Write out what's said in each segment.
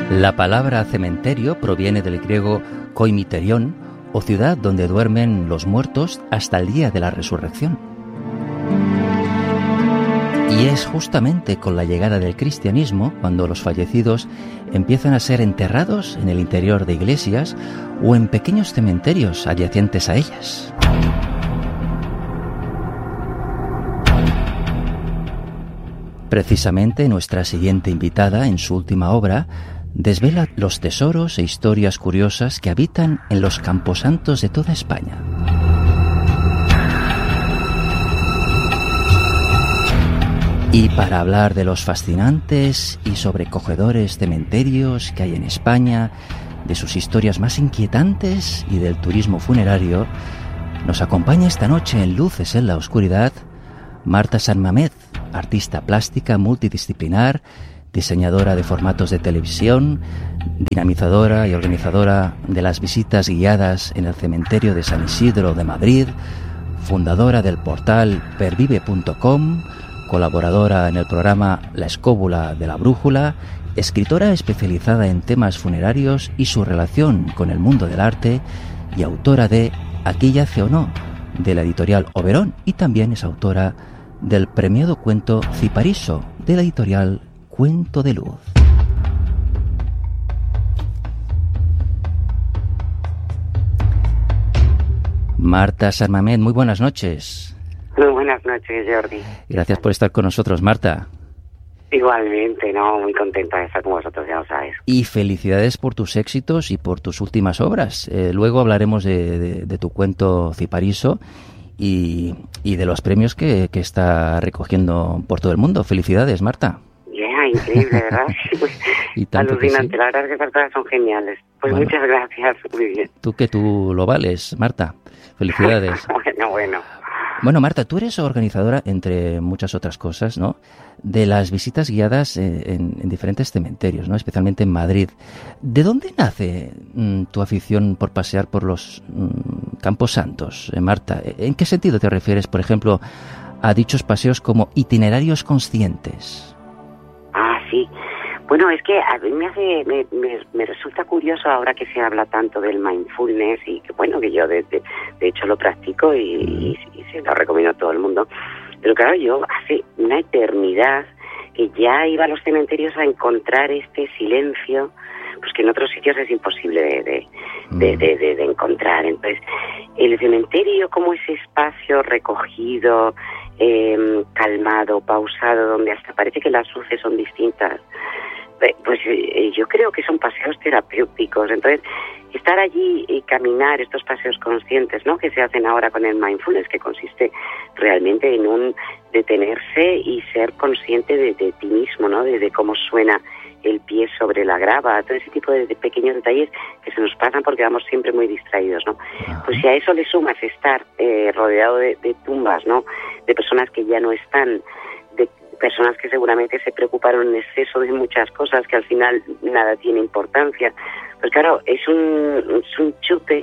La palabra cementerio proviene del griego koimiterion, o ciudad donde duermen los muertos hasta el día de la resurrección. Y es justamente con la llegada del cristianismo cuando los fallecidos empiezan a ser enterrados en el interior de iglesias o en pequeños cementerios adyacentes a ellas. Precisamente nuestra siguiente invitada, en su última obra, desvela los tesoros e historias curiosas que habitan en los camposantos de toda España. Y para hablar de los fascinantes y sobrecogedores cementerios que hay en España, de sus historias más inquietantes y del turismo funerario, nos acompaña esta noche en Luces en la Oscuridad Marta Sanmamed, artista plástica multidisciplinar, diseñadora de formatos de televisión, dinamizadora y organizadora de las visitas guiadas en el cementerio de San Isidro de Madrid, fundadora del portal pervive.com, colaboradora en el programa La Escóbula de la Brújula, escritora especializada en temas funerarios y su relación con el mundo del arte y autora de Aquí yace o no, de la editorial Oberón, y también es autora del premiado cuento Cipariso, de la editorial Cuento de Luz. Marta Sanmamed, muy buenas noches. Muy buenas noches, Jordi. Gracias por estar con nosotros, Marta. Igualmente, muy contenta de estar con vosotros, ya lo sabes. Y felicidades por tus éxitos y por tus últimas obras. Luego hablaremos de tu cuento Cipariso y de los premios que está recogiendo por todo el mundo. Felicidades, Marta. Increíble, ¿verdad? Y tanto alucinante, que sí. La verdad es que estas cosas son geniales. Pues bueno, muchas gracias, muy bien. Tú lo vales, Marta. Felicidades. Bueno, Marta, tú eres organizadora, entre muchas otras cosas, ¿no?, de las visitas guiadas en diferentes cementerios, ¿no?, especialmente en Madrid. ¿De dónde nace tu afición por pasear por los campos santos, Marta? ¿En qué sentido te refieres, por ejemplo, a dichos paseos como itinerarios conscientes? Sí. Bueno, es que a mí me resulta curioso ahora que se habla tanto del mindfulness y que, bueno, que yo de hecho lo practico y se lo recomiendo a todo el mundo. Pero claro, yo hace una eternidad que ya iba a los cementerios a encontrar este silencio, pues que en otros sitios es imposible de encontrar. Entonces, el cementerio como ese espacio recogido, calmado, pausado, donde hasta parece que las luces son distintas, pues yo creo que son paseos terapéuticos. Entonces, estar allí y caminar estos paseos conscientes, ¿no?, que se hacen ahora con el mindfulness, que consiste realmente en un detenerse y ser consciente de ti mismo, ¿no?, de cómo suena el pie sobre la grava, todo ese tipo de pequeños detalles que se nos pasan porque vamos siempre muy distraídos, ¿no? Pues si a eso le sumas estar rodeado de tumbas, ¿no?, de personas que ya no están, de personas que seguramente se preocuparon en exceso de muchas cosas que al final nada tiene importancia, pues claro, es un chute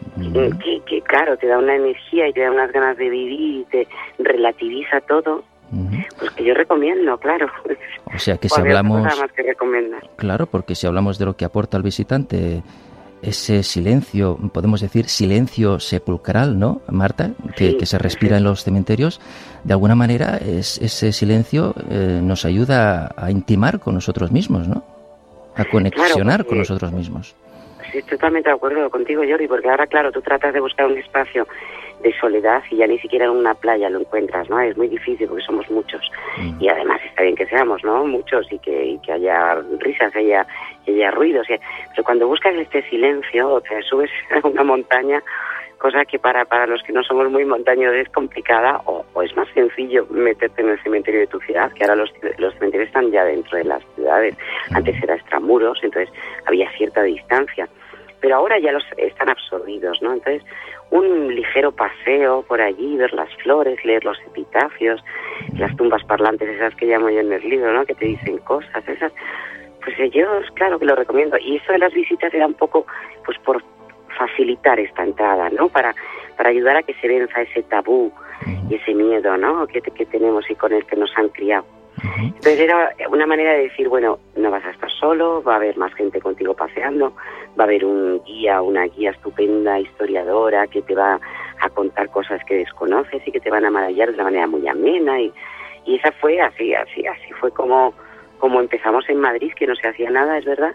que claro, te da una energía y te da unas ganas de vivir y te relativiza todo. Pues que yo recomiendo, claro. O sea que si hablamos... más que recomendar. Claro, porque si hablamos de lo que aporta al visitante, ese silencio, podemos decir silencio sepulcral, ¿no, Marta? Que se respira en los cementerios, de alguna manera ese silencio nos ayuda a intimar con nosotros mismos, ¿no? A conexionar con nosotros mismos. Sí, totalmente de acuerdo contigo, Jordi, porque ahora, claro, tú tratas de buscar un espacio de soledad y ya ni siquiera en una playa lo encuentras, ¿no? Es muy difícil porque somos muchos. Y además está bien que seamos, ¿no?, muchos y que haya risas, haya ruidos. Pero cuando buscas este silencio o te subes a una montaña, cosa que para los que no somos muy montañeros es complicada, o es más sencillo meterte en el cementerio de tu ciudad, que ahora los cementerios están ya dentro de las ciudades. Antes era extramuros, entonces había cierta distancia. Pero ahora ya los están absorbidos, ¿no? Entonces, un ligero paseo por allí, ver las flores, leer los epitafios, las tumbas parlantes, esas que llamo yo en el libro, ¿no?, que te dicen cosas, esas, pues yo claro que lo recomiendo. Y eso de las visitas era un poco, pues por facilitar esta entrada, ¿no?, para ayudar a que se venza ese tabú y ese miedo, ¿no?, que tenemos y con el que nos han criado. Entonces era una manera de decir, bueno, no vas a estar solo, va a haber más gente contigo paseando, va a haber un guía, una guía estupenda, historiadora, que te va a contar cosas que desconoces y que te van a maravillar de una manera muy amena. Y esa fue así fue como empezamos en Madrid, que no se hacía nada, es verdad,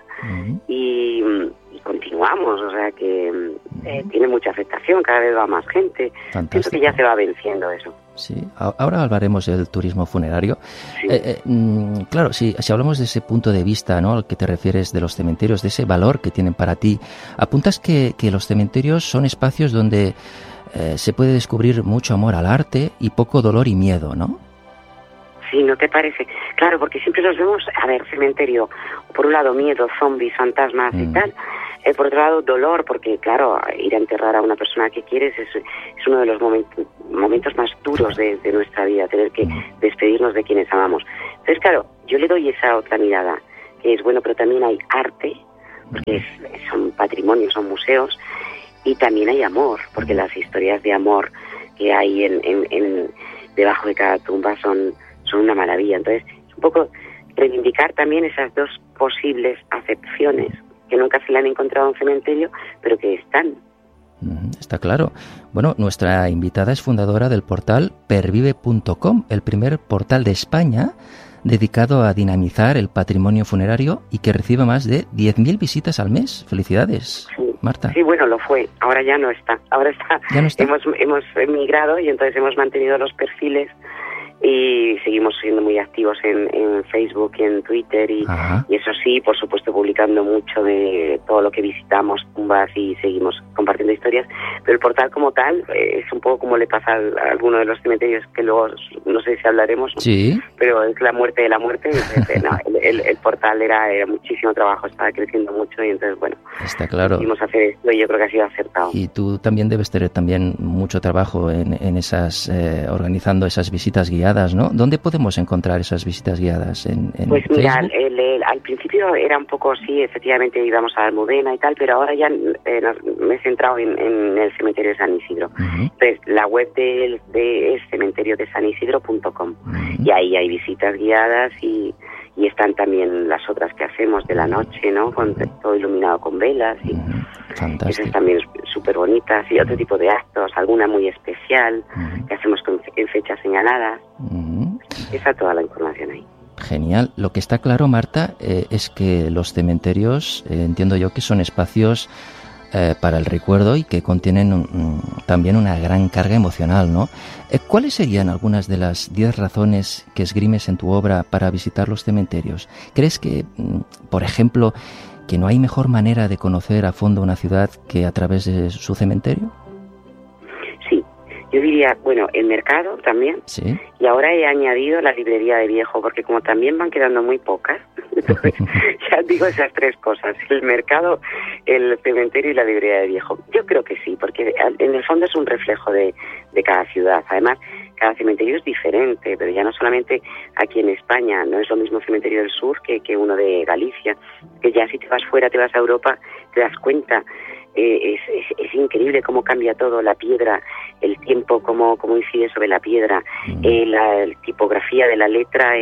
y continuamos, o sea que tiene mucha aceptación, cada vez va más gente. Pienso que ya se va venciendo eso. Sí, ahora hablaremos del turismo funerario. Sí. Claro, si hablamos de ese punto de vista, ¿no?, al que te refieres de los cementerios, de ese valor que tienen para ti, apuntas que los cementerios son espacios donde se puede descubrir mucho amor al arte y poco dolor y miedo, ¿no? Sí, ¿no te parece? Claro, porque siempre los vemos, a ver, cementerio, por un lado miedo, zombies, fantasmas y tal, por otro lado dolor, porque claro, ir a enterrar a una persona que quieres es uno de los momentos más duros de nuestra vida, tener que despedirnos de quienes amamos. Entonces, claro, yo le doy esa otra mirada, que es bueno, pero también hay arte, porque son patrimonios, son museos, y también hay amor, porque las historias de amor que hay en debajo de cada tumba son una maravilla. Entonces, un poco reivindicar también esas dos posibles acepciones que nunca se le han encontrado en un cementerio, pero que están. Está claro. Bueno, nuestra invitada es fundadora del portal pervive.com, el primer portal de España dedicado a dinamizar el patrimonio funerario y que recibe más de 10.000 visitas al mes. Felicidades, sí, Marta. Sí, bueno, lo fue. Ahora ya no está. Ahora está. ¿Ya no está? Hemos emigrado y entonces hemos mantenido los perfiles y seguimos siendo muy activos en Facebook y en Twitter y eso sí, por supuesto, publicando mucho de todo lo que visitamos, tumbas, y seguimos compartiendo historias, pero el portal como tal es un poco como le pasa a alguno de los cementerios, que luego no sé si hablaremos, sí, pero es la muerte de la muerte. Entonces, no, el portal era muchísimo trabajo, estaba creciendo mucho y entonces, bueno, está claro, decidimos hacer esto y yo creo que ha sido acertado. Y tú también debes tener también mucho trabajo en esas organizando esas visitas guiadas, ¿no? ¿Dónde podemos encontrar esas visitas guiadas? ¿En pues mira, Facebook? Al principio era un poco así, efectivamente íbamos a Almudena y tal, pero ahora ya me he centrado en el cementerio de San Isidro. Entonces, la web es cementeriodeSanIsidro.com y ahí hay visitas guiadas y están también las otras que hacemos de la noche, ¿no? Con todo iluminado con velas y esas también súper bonitas, y otro tipo de actos, alguna muy especial que hacemos en fechas señaladas. Esa toda la información ahí. Genial. Lo que está claro, Marta, es que los cementerios, entiendo yo que son espacios para el recuerdo y que contienen también una gran carga emocional, ¿no? ¿Cuáles serían algunas de las 10 razones que esgrimes en tu obra para visitar los cementerios? ¿Crees que, por ejemplo, que no hay mejor manera de conocer a fondo una ciudad que a través de su cementerio? Sí, yo diría, bueno, el mercado también. Sí. Y ahora he añadido la librería de viejo, porque como también van quedando muy pocas, entonces ya digo esas 3 cosas: el mercado, el cementerio y la librería de viejo. Yo creo que sí, porque en el fondo es un reflejo de cada ciudad. Además, cada cementerio es diferente, pero ya no solamente aquí en España, no es lo mismo cementerio del sur que uno de Galicia, que ya si te vas fuera, te vas a Europa, te das cuenta. Es increíble cómo cambia todo, la piedra, el tiempo, cómo incide sobre la piedra, la tipografía de la letra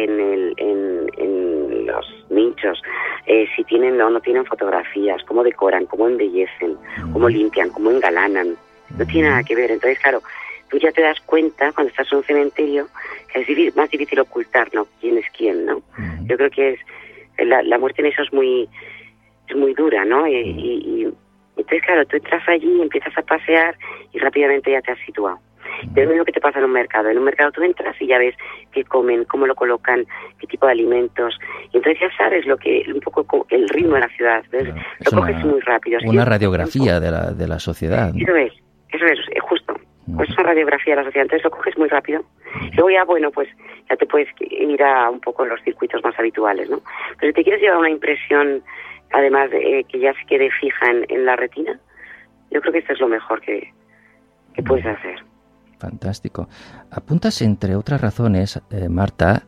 en los nichos, si tienen o no tienen fotografías, cómo decoran, cómo embellecen, cómo limpian, cómo engalanan. No tiene nada que ver. Entonces, claro, tú ya te das cuenta cuando estás en un cementerio que es más difícil ocultar, ¿no?, quién es quién, ¿no? Yo creo que la muerte en eso es muy dura, ¿no? Y entonces, claro, tú entras allí, empiezas a pasear y rápidamente ya te has situado. Es lo mismo que te pasa en un mercado. En un mercado tú entras y ya ves qué comen, cómo lo colocan, qué tipo de alimentos. Y entonces ya sabes un poco el ritmo de la ciudad. ¿Ves? Lo coges muy rápido. Una radiografía de la sociedad, ¿no? Eso es, justo. Pues es una radiografía de la sociedad. Entonces lo coges muy rápido. Luego ya, bueno, pues ya te puedes ir a un poco los circuitos más habituales, ¿no? Pero si te quieres llevar una impresión, además de que ya se quede fija en la retina, yo creo que esto es lo mejor que puedes hacer. Fantástico. Apuntas, entre otras razones, Marta,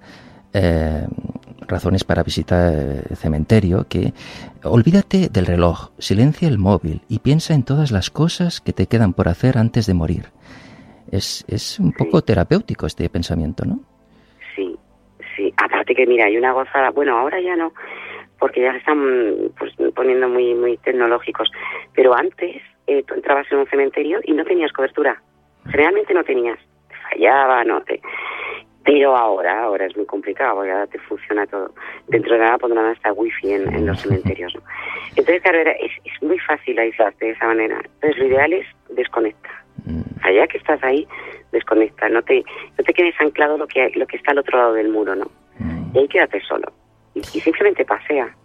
razones para visitar el cementerio, que olvídate del reloj, silencia el móvil y piensa en todas las cosas que te quedan por hacer antes de morir. Es un poco terapéutico este pensamiento, ¿no? Sí. Aparte Así que mira, hay una gozada. Bueno, ahora ya no, porque ya se están pues poniendo muy tecnológicos. Pero antes tú entrabas en un cementerio y no tenías cobertura. Generalmente no tenías. Te fallaba, no te... Pero ahora es muy complicado, porque ahora te funciona todo. Dentro de nada pondrán hasta wifi en los cementerios, ¿no? Entonces, claro, es muy fácil aislarte de esa manera. Entonces, lo ideal es desconecta. Allá que estás ahí, desconecta. No te quedes anclado lo que está al otro lado del muro, ¿no? Y ahí quédate solo. Y simplemente pasea.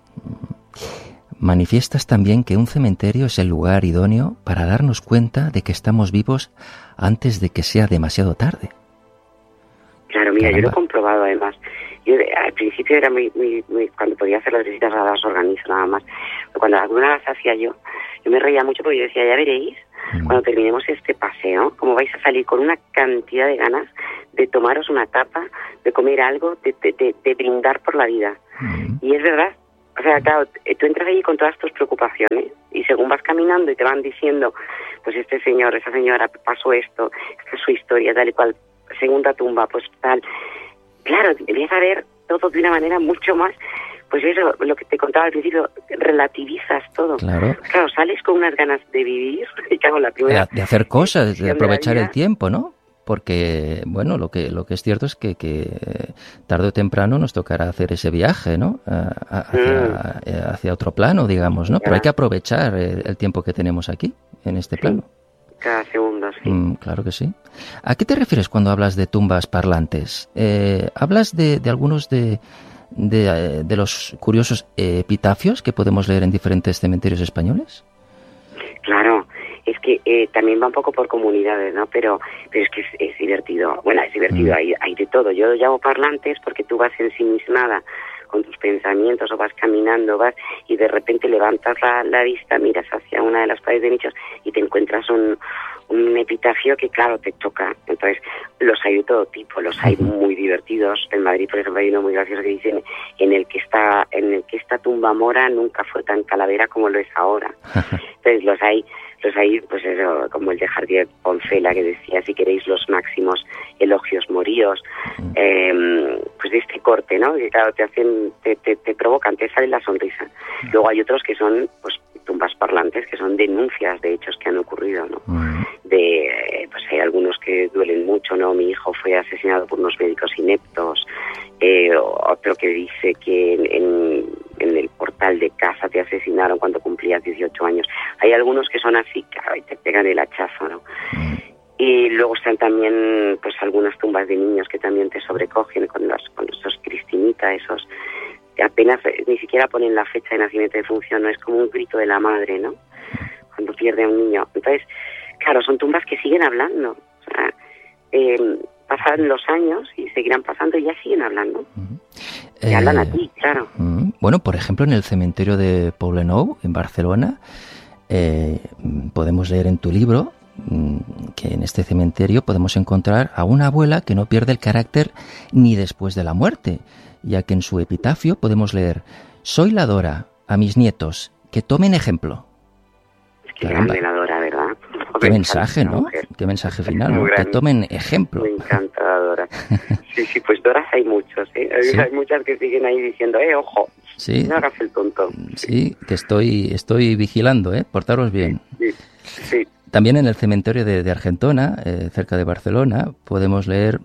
Manifiestas también que un cementerio es el lugar idóneo para darnos cuenta de que estamos vivos antes de que sea demasiado tarde. Claro, mira, yo lo he comprobado además. Yo al principio era muy cuando podía hacer las visitas a las organizo nada más. Pero cuando alguna las hacía yo me reía mucho porque yo decía, ya veréis, cuando terminemos este paseo, como vais a salir con una cantidad de ganas de tomaros una tapa, de comer algo, de brindar por la vida. Y es verdad. O sea, claro, tú entras allí con todas tus preocupaciones y según vas caminando y te van diciendo, pues este señor, esa señora, pasó esto, esta es su historia, tal y cual, segunda tumba, pues tal. Claro, empiezas a ver todo de una manera mucho más, pues eso, lo que te contaba al principio, relativizas todo. Claro, sales con unas ganas de vivir, y claro, la primera... De hacer cosas, de aprovechar el tiempo, ¿no? Porque, bueno, lo que es cierto es que tarde o temprano nos tocará hacer ese viaje, ¿no? Hacia otro plano, digamos, ¿no? Pero hay que aprovechar el tiempo que tenemos aquí, en este plano. Cada segundo, sí. Claro que sí. ¿A qué te refieres cuando hablas de tumbas parlantes? ¿Hablas de algunos de los curiosos epitafios que podemos leer en diferentes cementerios españoles? Claro. Es que también va un poco por comunidades, ¿no? Pero es que es divertido. Bueno, es divertido, hay de todo. Yo lo llamo parlantes porque tú vas ensimismada con tus pensamientos o vas caminando, y de repente levantas la vista, miras hacia una de las paredes de nichos y te encuentras un epitafio que, claro, te toca. Entonces, los hay de todo tipo, los hay muy divertidos. En Madrid, por ejemplo, hay uno muy gracioso que dice en el que esta tumba mora nunca fue tan calavera como lo es ahora. Entonces, los hay, pues eso, como el de Jardier Poncela, que decía, si queréis los máximos elogios moríos, pues de este corte, ¿no? Que claro, te provocan, te sale la sonrisa. Luego hay otros que son, pues, tumbas parlantes, que son denuncias de hechos que han ocurrido, ¿no? Pues hay algunos que duelen mucho, ¿no? Mi hijo fue asesinado por unos médicos ineptos, otro que dice que en el portal de casa te asesinaron cuando cumplías 18 años. Hay algunos que son así, claro, y te pegan el hachazo, ¿no? Y luego están también, pues, algunas tumbas de niños que también te sobrecogen con esos Cristinita, esos que apenas ni siquiera ponen la fecha de nacimiento de función, ¿no? Es como un grito de la madre, ¿no? Cuando pierde a un niño. Entonces, claro, son tumbas que siguen hablando. O sea, pasan los años y seguirán pasando y ya siguen hablando. Y hablan a ti, claro. Bueno, por ejemplo, en el cementerio de Poblenou, en Barcelona, podemos leer en tu libro que en este cementerio podemos encontrar a una abuela que no pierde el carácter ni después de la muerte, ya que en su epitafio podemos leer: soy la Dora a mis nietos, que tomen ejemplo. Es que grande la Dora, ¿verdad? Qué mensaje, ¿no? Qué mensaje final, ¿no? Que tomen ejemplo. Me encanta la Dora. Sí, pues Doras hay muchos, ¿eh? ¿Sí? Hay muchas que siguen ahí diciendo, ojo, sí, no hagas el tonto. Sí, que estoy vigilando, portaros bien. Sí. También en el cementerio de Argentona, cerca de Barcelona, podemos leer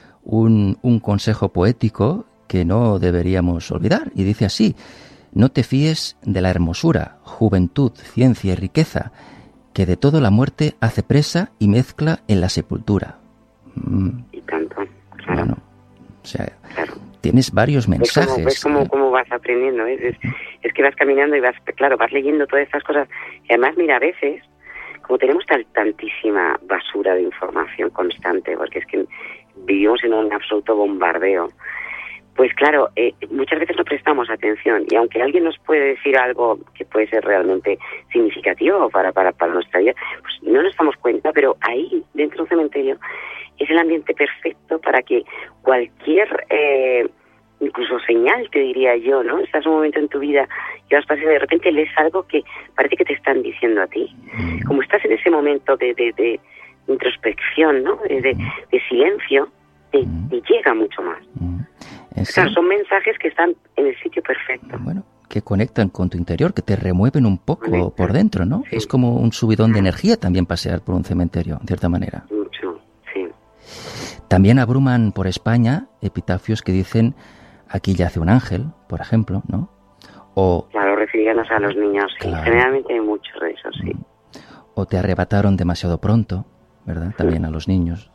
un consejo poético que no deberíamos olvidar, y dice así: no te fíes de la hermosura, juventud, ciencia y riqueza, que de todo la muerte hace presa y mezcla en la sepultura. Y tanto, claro. Bueno, o sea, claro. Tienes varios mensajes. ¿Ves cómo vas aprendiendo? Es que vas caminando y vas leyendo todas estas cosas. Y además, mira, a veces, como tenemos tantísima basura de información constante, porque es que vivimos en un absoluto bombardeo, pues claro, muchas veces no prestamos atención, y aunque alguien nos puede decir algo que puede ser realmente significativo para nuestra vida, pues no nos damos cuenta, pero ahí, dentro de un cementerio, es el ambiente perfecto para que cualquier, incluso señal, te diría yo, ¿no? Estás un momento en tu vida y vas pasando y de repente lees algo que parece que te están diciendo a ti. Como estás en ese momento de introspección, ¿no? De silencio, te llega mucho más. ¿En O sea, serio? son mensajes que están en el sitio perfecto. Bueno, que conectan con tu interior, que te remueven un poco Conectan, por dentro, ¿no? sí. Es como un subidón de energía también pasear por un cementerio, en cierta manera. Mucho, sí. También abruman por España epitafios que dicen aquí yace un ángel, por ejemplo, ¿no? O, Claro, refiriéndonos a los niños, sí. Claro. Generalmente hay muchos de esos, sí. o te arrebataron demasiado pronto, ¿verdad? También a los niños.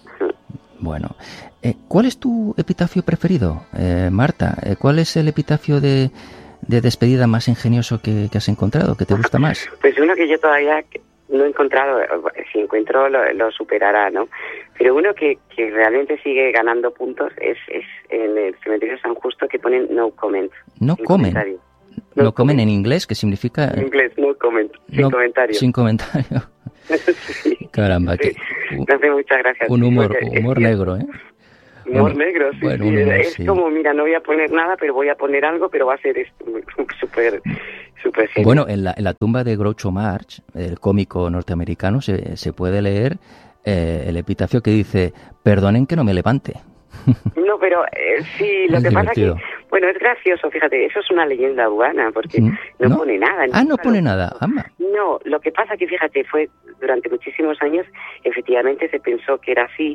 Bueno, ¿cuál es tu epitafio preferido, Marta? ¿Cuál es el epitafio de despedida más ingenioso que has encontrado, que te gusta más? Pues uno que yo todavía no he encontrado, si encuentro lo superará, ¿no? Pero uno que realmente sigue ganando puntos es en el cementerio de San Justo, que ponen no comment. No sin comen. comentario. No comen en inglés, que significa... En inglés, no comment, sin no, comentario. Sin comentario. Sí. Caramba, Sí, que, me hace muchas gracias. un humor Porque negro, ¿eh? Humor negro, sí, bueno, sí. un humor, Es sí. como, mira, no voy a poner nada, pero voy a poner algo, pero va a ser esto súper genial. Bueno, en la tumba de Groucho Marx, el cómico norteamericano, se puede leer el epitafio que dice: perdonen que no me levante. No, pero sí, lo Es que pasa divertido. que, bueno, es gracioso, fíjate, eso es una leyenda urbana, porque no pone nada. Ah, no nunca pone lo- nada. Ama. No, lo que pasa que, fíjate, fue durante muchísimos años, efectivamente se pensó que era así,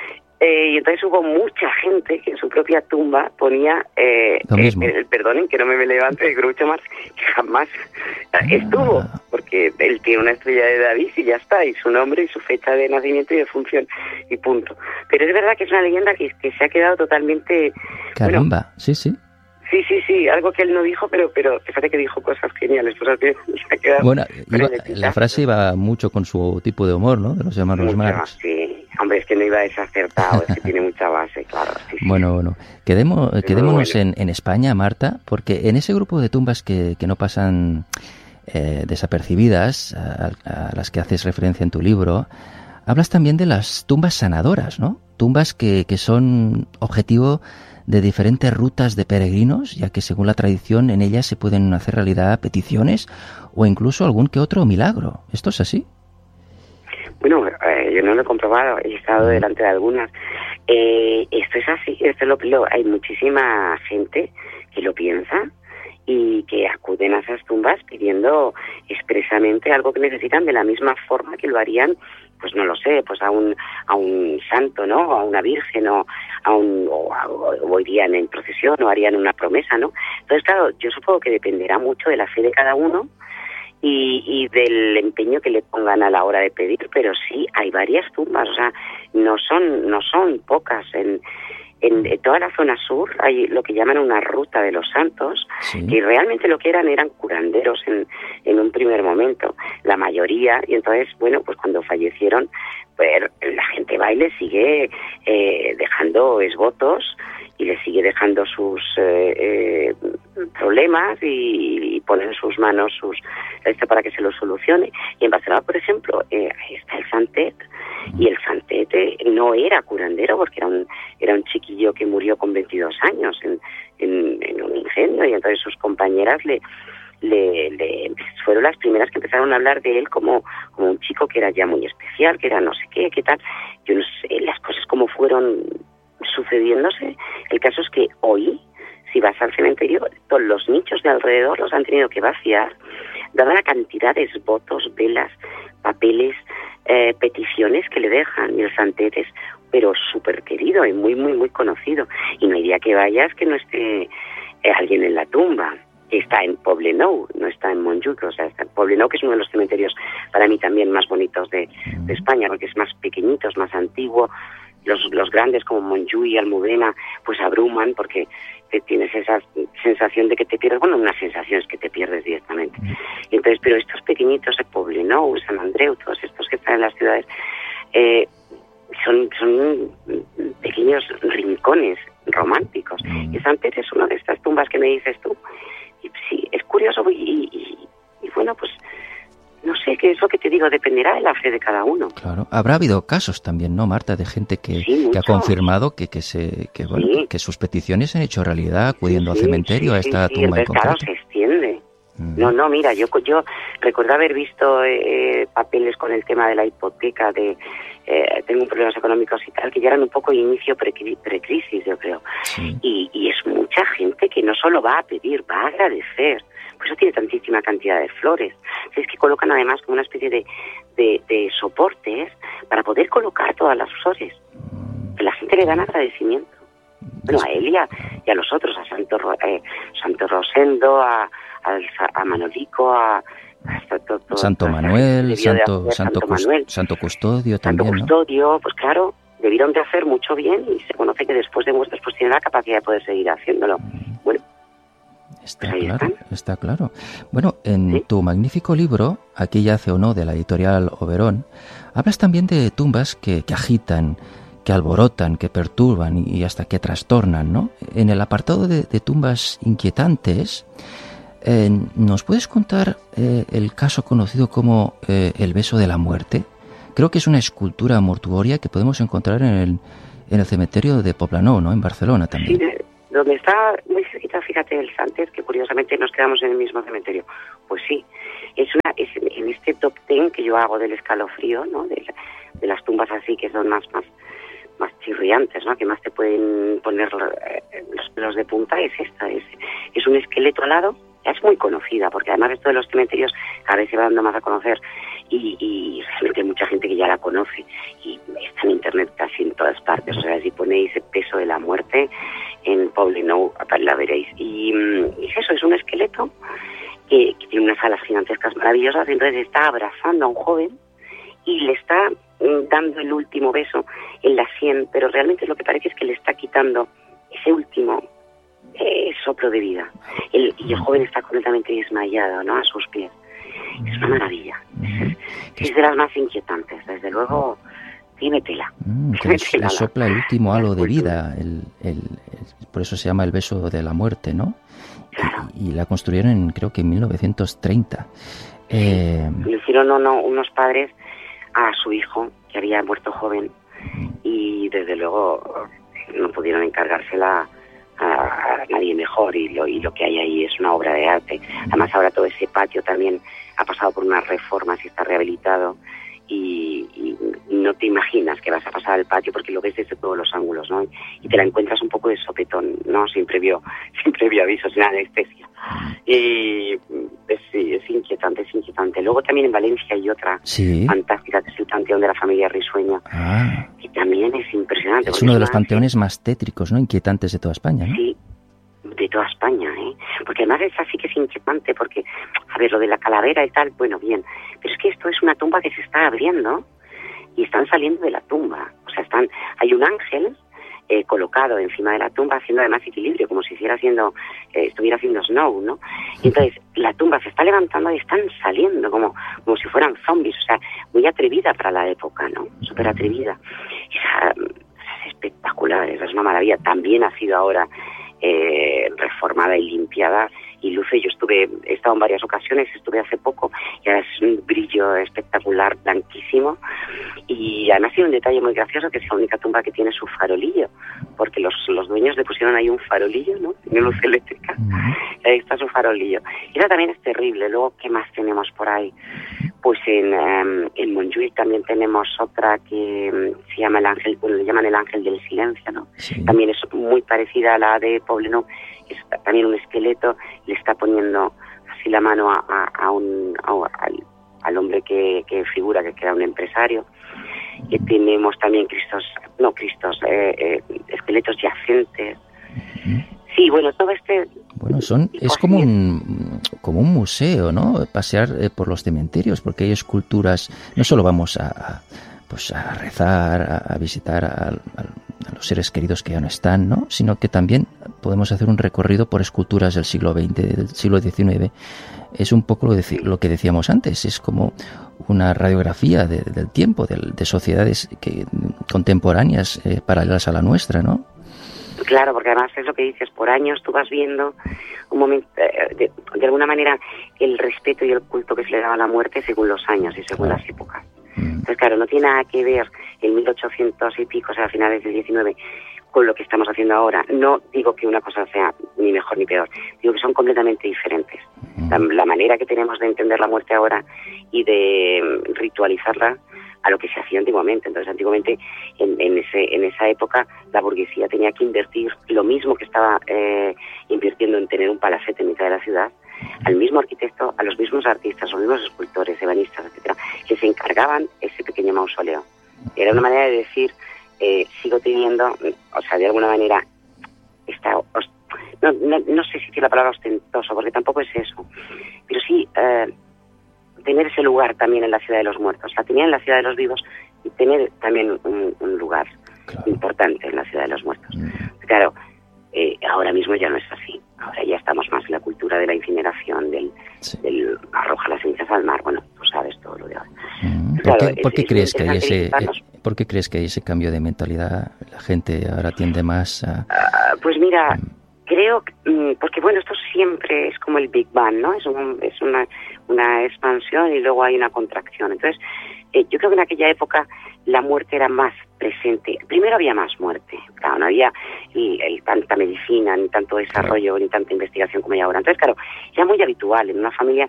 y entonces hubo mucha gente que en su propia tumba ponía, Lo mismo. perdonen que no me levante de Groucho Marx, que jamás estuvo, porque él tiene una estrella de David y ya está, y su nombre y su fecha de nacimiento y de función, y punto. Pero es verdad que es una leyenda que se ha quedado totalmente... Caramba, sí, sí. Sí, algo que él no dijo, pero fíjate que dijo cosas geniales, cosas que se ha quedado... Bueno, con el epitafio. la frase iba mucho con su tipo de humor, ¿no? De los hermanos Mucho, Marx. sí. Hombre, es que no iba desacertado, es que tiene mucha base, claro. Sí, sí. Bueno, quedémonos en España, Marta, porque en ese grupo de tumbas que no pasan desapercibidas, a las que haces referencia en tu libro, hablas también de las tumbas sanadoras, ¿no? Tumbas que son objetivo de diferentes rutas de peregrinos, ya que según la tradición en ellas se pueden hacer realidad peticiones o incluso algún que otro milagro. ¿Esto es así? Bueno, yo no lo he comprobado, he estado delante de algunas. Esto es así, hay muchísima gente que lo piensa y que acuden a esas tumbas pidiendo expresamente algo que necesitan de la misma forma que lo harían, pues no lo sé, pues a un santo, ¿no? A una virgen o irían en procesión o harían una promesa, ¿no? Entonces, claro, yo supongo que dependerá mucho de la fe de cada uno y del empeño que le pongan a la hora de pedir, pero sí hay varias tumbas, o sea, no son pocas. En toda la zona sur hay lo que llaman una ruta de los santos, Sí. que realmente lo que eran curanderos en un primer momento, la mayoría, y entonces, bueno, pues cuando fallecieron, pues la gente va y le sigue dejando esbotos y le sigue dejando sus problemas y pone en sus manos esto para que se lo solucione. Y en Barcelona, por ejemplo, está el Santet, y el Santet no era curandero porque era un chiquillo que murió con 22 años en un incendio, y entonces sus compañeras fueron las primeras que empezaron a hablar de él como un chico que era ya muy especial, que era no sé qué tal. Yo no sé las cosas como fueron sucediéndose. El caso es que hoy, si vas al cementerio, todos los nichos de alrededor los han tenido que vaciar, dada la cantidad de votos, velas, papeles, peticiones que le dejan. Y el Santet es, pero súper querido y muy, muy, muy conocido. Y no hay día que vayas que no esté alguien en la tumba. Está en Poblenou, no está en Montjuïc, o sea, está en Poblenou, que es uno de los cementerios para mí también más bonitos de España, porque es más pequeñito, es más antiguo. Los grandes como Montjuïc y Almudena pues abruman porque tienes esa sensación de que te pierdes, bueno, una sensación es que te pierdes directamente. Y entonces, pero estos pequeñitos de Poblenou, San Andreu, todos estos que están en las ciudades, son pequeños rincones románticos. Y Santet es una de estas tumbas que me dices tú. Y sí, es curioso y bueno, pues no sé, qué es lo que te digo, dependerá de la fe de cada uno. Claro, habrá habido casos también, ¿no, Marta, de gente que ha confirmado que sus peticiones se han hecho realidad acudiendo al cementerio, a esta tumba en concreto? Claro, se extiende. No, mira, yo recuerdo haber visto papeles con el tema de la hipoteca tengo problemas económicos y tal, que ya eran un poco inicio precrisis, yo creo. Sí. Y es mucha gente que no solo va a pedir, va a agradecer. Por eso tiene tantísima cantidad de flores. Es que colocan además como una especie de soportes para poder colocar todas las flores. Que la gente le dan agradecimiento. Bueno, a él y a los otros, a Santo Rosendo, a Manolico, Santo Manuel, Santo Custodio también, Santo Custodio, ¿no? Pues claro, debieron de hacer mucho bien y se conoce que después de muertos pues tienen la capacidad de poder seguir haciéndolo. Bueno, Está claro. Bueno, en tu magnífico libro, Aquí yace o no, de la editorial Oberón, hablas también de tumbas que agitan, que alborotan, que perturban y hasta que trastornan, ¿no? En el apartado de tumbas inquietantes, ¿nos puedes contar el caso conocido como el beso de la muerte? Creo que es una escultura mortuoria que podemos encontrar en el cementerio de Poblenou, ¿no? En Barcelona también. Sí, donde está muy cerquita, fíjate, el Santes, que curiosamente nos quedamos en el mismo cementerio. Pues sí, es en este top 10 que yo hago del escalofrío, ¿no? De las tumbas así que son más chirriantes, ¿no? Que más te pueden poner los pelos de punta, es esta. Es un esqueleto alado. Es muy conocida, porque además esto de los cementerios cada vez se va dando más a conocer y realmente hay mucha gente que ya la conoce y está en internet casi en todas partes. O sea, si ponéis el peso de la muerte en Poblenou, la veréis. Y es eso, es un esqueleto que tiene unas alas gigantescas maravillosas, entonces está abrazando a un joven y le está dando el último beso en la sien, pero realmente lo que parece es que le está quitando ese último soplo de vida. Y el joven está completamente desmayado, ¿no? A sus pies. Es una maravilla. Es de las más inquietantes. Desde luego, tiene tela. Le sopla el último halo de vida. Por eso se llama el beso de la muerte, ¿no? Claro. Y la construyeron, creo que en 1930. Le hicieron unos padres a su hijo, que había muerto joven, y desde luego no pudieron encargársela a nadie mejor, y lo que hay ahí es una obra de arte. Además ahora todo ese patio también ha pasado por unas reformas y está rehabilitado y no te imaginas que vas a pasar al patio porque lo ves desde todos los ángulos, ¿no? Y te la encuentras un poco de sopetón, ¿no? Sin previo aviso, sin anestesia. Y es inquietante. Luego también en Valencia hay otra fantástica, que es el Panteón de la Familia Risueña, que también es impresionante. Es uno de los panteones más tétricos, ¿no? Inquietantes de toda España, ¿no? Sí, de toda España, ¿eh? Porque además es así que es inquietante, porque, a ver, lo de la calavera y tal, bueno, bien, pero es que esto es una tumba que se está abriendo y están saliendo de la tumba. O sea, hay un ángel colocado encima de la tumba haciendo además equilibrio, como si estuviera haciendo snow, ¿no? Y entonces la tumba se está levantando y están saliendo como si fueran zombies, o sea, muy atrevida para la época, ¿no? Súper atrevida. Es espectacular, es una maravilla. También ha sido ahora reformada y limpiada y luce. Yo he estado en varias ocasiones, estuve hace poco, y ahora es un brillo espectacular, blanquísimo, y además tiene un detalle muy gracioso, que es la única tumba que tiene su farolillo, porque los dueños le pusieron ahí un farolillo, ¿no? Tiene luz eléctrica, y ahí está su farolillo. Y esa también es terrible. Luego, ¿qué más tenemos por ahí? Pues en Montjuïc también tenemos otra que se llama el ángel, le llaman el ángel del silencio, ¿no? Sí. También es muy parecida a la de Poblenou, es también un esqueleto, le está poniendo así la mano al hombre que figura, que era un empresario. Y tenemos también esqueletos yacentes. Sí, bueno, todo este... Bueno, es como un museo, ¿no? Pasear por los cementerios, porque hay esculturas. No solo vamos a rezar, a visitar a los seres queridos que ya no están, ¿no? Sino que también podemos hacer un recorrido por esculturas del siglo XX, del siglo XIX. Es un poco lo que decíamos antes, es como una radiografía del tiempo, de sociedades contemporáneas, paralelas a la nuestra, ¿no? Claro, porque además es lo que dices, por años tú vas viendo un momento, de alguna manera, el respeto y el culto que se le daba a la muerte según los años y según las épocas. Entonces, claro, no tiene nada que ver el 1800 y pico, o sea, a finales del 19, con lo que estamos haciendo ahora. No digo que una cosa sea ni mejor ni peor, digo que son completamente diferentes. La manera que tenemos de entender la muerte ahora y de ritualizarla a lo que se hacía antiguamente. Entonces, antiguamente, en esa época, la burguesía tenía que invertir lo mismo que estaba invirtiendo en tener un palacete en mitad de la ciudad, al mismo arquitecto, a los mismos artistas, a los mismos escultores, ebanistas, etcétera, que se encargaban ese pequeño mausoleo. Era una manera de decir, sigo teniendo, o sea, de alguna manera, no sé si tiene la palabra ostentoso, porque tampoco es eso, pero sí tener ese lugar también en la ciudad de los muertos. La tenía en la ciudad de los vivos y tener también un lugar importante en la ciudad de los muertos. Claro, ahora mismo ya no es así. Ahora ya estamos más en la cultura de la incineración, del arroja las cenizas al mar. Bueno, tú sabes todo lo de ahora. Claro, ¿Por qué crees que hay ese cambio de mentalidad? La gente ahora tiende más a... Pues mira, creo que, porque bueno, esto siempre es como el Big Bang, ¿no? Es una expansión y luego hay una contracción. Entonces, yo creo que en aquella época la muerte era más presente. Primero había más muerte, claro, no había tanta medicina, ni tanto desarrollo, ni tanta investigación como hay ahora. Entonces, claro, era muy habitual. En una familia